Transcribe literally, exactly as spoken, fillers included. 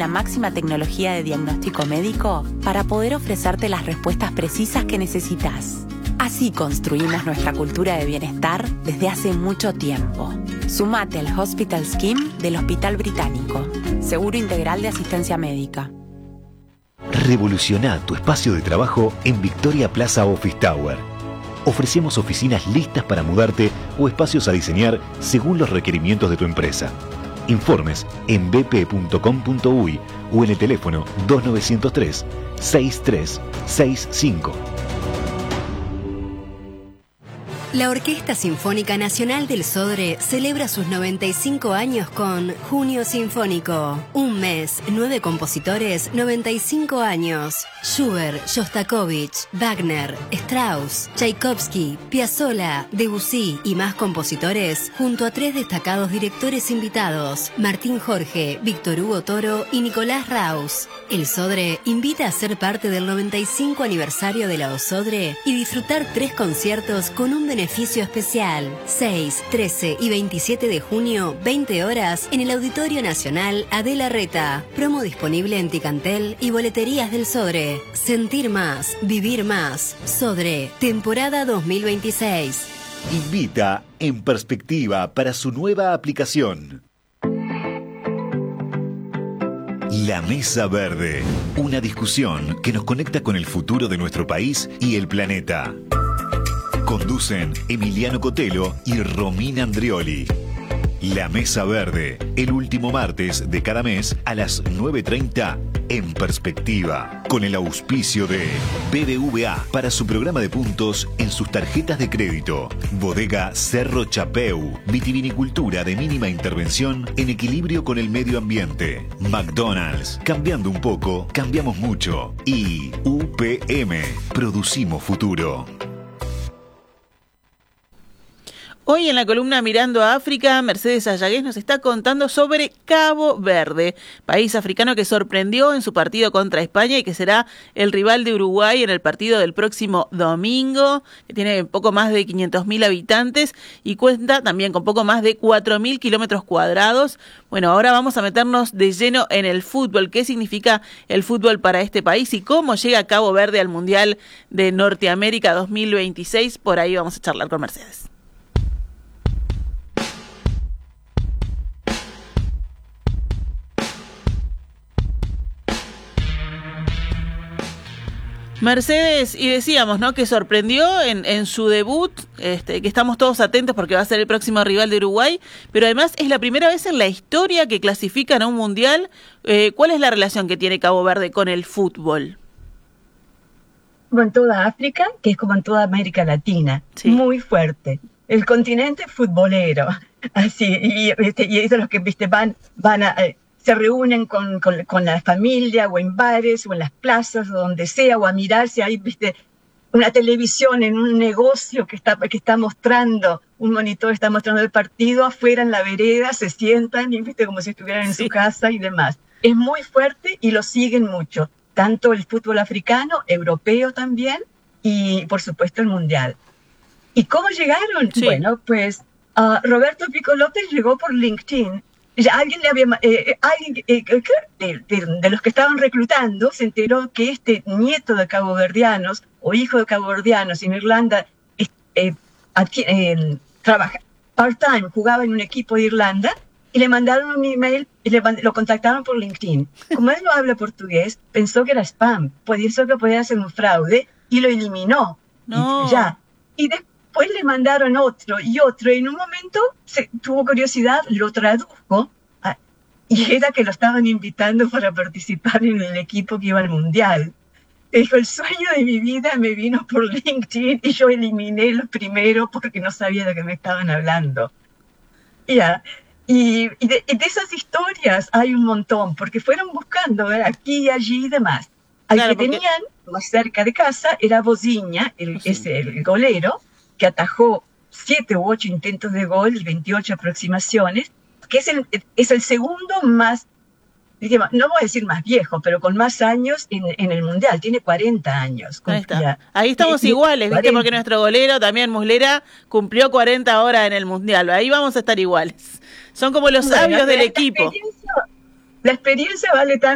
la máxima tecnología de diagnóstico médico para poder ofrecerte las respuestas precisas que necesitas. Así construimos nuestra cultura de bienestar desde hace mucho tiempo. Sumate al Hospital Scheme del Hospital Británico. Seguro integral de asistencia médica. Revoluciona tu espacio de trabajo en Victoria Plaza Office Tower. Ofrecemos oficinas listas para mudarte o espacios a diseñar según los requerimientos de tu empresa. Informes en b p punto com punto u y o en el teléfono dos nueve cero tres, seis tres seis cinco. La Orquesta Sinfónica Nacional del Sodre celebra sus noventa y cinco años con Junio Sinfónico. Un mes, nueve compositores, noventa y cinco años. Schubert, Shostakovich, Wagner, Strauss, Tchaikovsky, Piazzolla, Debussy y más compositores, junto a tres destacados directores invitados, Martín Jorge, Víctor Hugo Toro y Nicolás Raus. El Sodre invita a ser parte del noventa y cinco aniversario de la OSodre y disfrutar tres conciertos con un beneficio especial. seis, trece y veintisiete de junio, veinte horas, en el Auditorio Nacional Adela Reta. Promo disponible en Ticantel y boleterías del Sodre. Sentir más, vivir más. Sodre, temporada dos mil veintiséis. Invita En Perspectiva para su nueva aplicación. La Mesa Verde, una discusión que nos conecta con el futuro de nuestro país y el planeta. Conducen Emiliano Cotelo y Romina Andrioli. La Mesa Verde, el último martes de cada mes a las nueve treinta en Perspectiva, con el auspicio de B B V A para su programa de puntos en sus tarjetas de crédito. Bodega Cerro Chapeu, vitivinicultura de mínima intervención en equilibrio con el medio ambiente. McDonald's, cambiando un poco, cambiamos mucho. Y U P M, producimos futuro. Hoy en la columna Mirando a África, Mercedes Ayagués nos está contando sobre Cabo Verde, país africano que sorprendió en su partido contra España y que será el rival de Uruguay en el partido del próximo domingo, que tiene poco más de quinientos mil habitantes y cuenta también con poco más de cuatro mil kilómetros cuadrados. Bueno, ahora vamos a meternos de lleno en el fútbol. ¿Qué significa el fútbol para este país y cómo llega Cabo Verde al Mundial de Norteamérica dos mil veintiséis? Por ahí vamos a charlar con Mercedes. Mercedes, y decíamos, ¿no?, que sorprendió en, en su debut, este, que estamos todos atentos porque va a ser el próximo rival de Uruguay, pero además es la primera vez en la historia que clasifican a un mundial. Eh, ¿Cuál es la relación que tiene Cabo Verde con el fútbol? Como en toda África, que es como en toda América Latina, sí. Muy fuerte. El continente futbolero, así, y, y, y eso es lo que, viste, van, van a... Eh, se reúnen con, con, con la familia o en bares o en las plazas o donde sea, o a mirarse ahí, viste, una televisión en un negocio que está, que está mostrando, un monitor está mostrando el partido, afuera en la vereda se sientan y viste como si estuvieran en sí. su casa y demás. Es muy fuerte y lo siguen mucho, tanto el fútbol africano, europeo también, y por supuesto el mundial. ¿Y cómo llegaron? Sí. Bueno, pues uh, Roberto Pico López llegó por LinkedIn. Alguien le había, eh, alguien, eh, de, de, de los que estaban reclutando se enteró que este nieto de caboverdianos o hijo de caboverdianos en Irlanda eh, eh, eh, trabaja part-time, jugaba en un equipo de Irlanda y le mandaron un email y le, lo contactaron por LinkedIn. Como él no habla portugués, pensó que era spam, pensó que podía ser un fraude y lo eliminó. No. Y, ya. Y después Después le mandaron otro y otro, y en un momento se, tuvo curiosidad, lo tradujo, a, y era que lo estaban invitando para participar en el equipo que iba al Mundial. Dijo, el sueño de mi vida me vino por LinkedIn y yo eliminé lo primero porque no sabía de qué me estaban hablando. Ya, y, y, de, y de esas historias hay un montón, porque fueron buscando, ¿ver? Aquí y allí y demás. Al claro, que porque... tenían más cerca de casa era Boziña, el, sí. es el golero, que atajó siete u ocho intentos de gol y veintiocho aproximaciones, que es el, es el segundo más, digamos, no voy a decir más viejo, pero con más años en, en el Mundial. Tiene cuarenta años. Ahí, está. Ahí estamos y, iguales, ¿viste? Porque nuestro golero también, Muslera, cumplió cuarenta horas en el Mundial. Ahí vamos a estar iguales. Son como los bueno, sabios del equipo. Experiencia, la experiencia vale tanto.